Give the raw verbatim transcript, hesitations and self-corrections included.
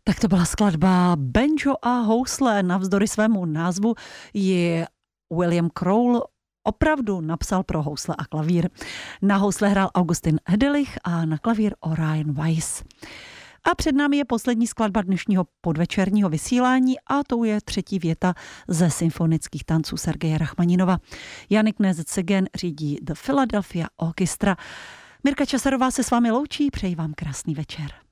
Tak to byla skladba Banjo a housle. Navzdory svému názvu ji William Crowell opravdu napsal pro housle a klavír. Na housle hrál Augustin Hedelich a na klavír Orion Weiss. A před námi je poslední skladba dnešního podvečerního vysílání a to je třetí věta ze symfonických tanců Sergeje Rachmaninova. Janik Knezet-Segen řídí The Philadelphia Orchestra. Mirka Časarová se s vámi loučí, přeji vám krásný večer.